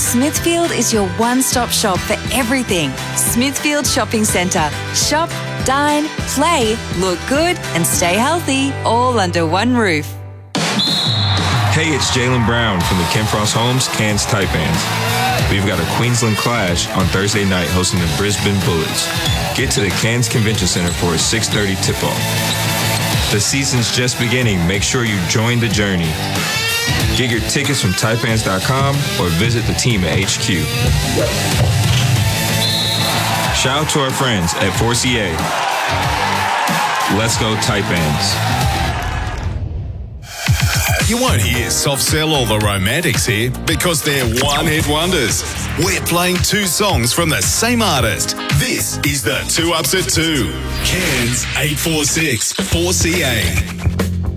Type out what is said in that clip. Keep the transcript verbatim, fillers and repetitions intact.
Smithfield is your one-stop shop for everything. Smithfield Shopping Centre. Shop, dine, play, look good and stay healthy, all under one roof. Hey, it's Jaylen Brown from the Ken Frost Homes Cairns Taipans. We've got a Queensland Clash on Thursday night hosting the Brisbane Bullets. Get to the Cairns Convention Centre for a six thirty tip-off. The season's just beginning. Make sure you join the journey. Get your tickets from taipans dot com or visit the team at H Q. Shout out to our friends at four C A. Let's go Taipans. You won't hear soft sell all the romantics here because they're one-hit wonders. We're playing two songs from the same artist. This is the Two Ups at Two. Cairns eight four six four C A.